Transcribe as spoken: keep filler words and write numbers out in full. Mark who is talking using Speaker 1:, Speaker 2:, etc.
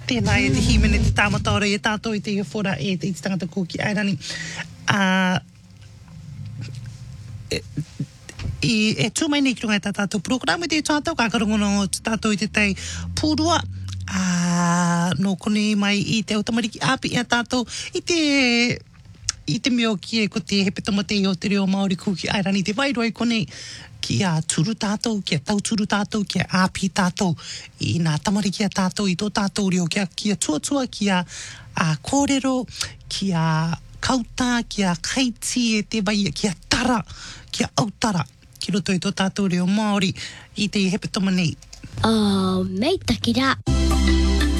Speaker 1: Tēnā e te himene te tāmatara e tātou i te iwhora e te tangata kōki airani. Uh, e, i e tūmai nei ki runga tā tātou programu te tātou, ka karongono tātou i te tei pūrua. Uh, no kone mai i te otamariki api e tātou i te... I te meo ki e ko te hepe tamatei o te reo Māori kūki airani te wairoi kone ki a turu tātou, ki a tau turu tātou, ki a āpi tātou, i nā tamariki a tātou, i tō tātou reo, ki a, ki a tuatua, ki a, a kōrero, ki a kauta, ki a kaiti e te vai, ki a tara, ki a autara, ki roto i tō tātou reo Māori, i te hepe tamanei.
Speaker 2: Oh, mei takira.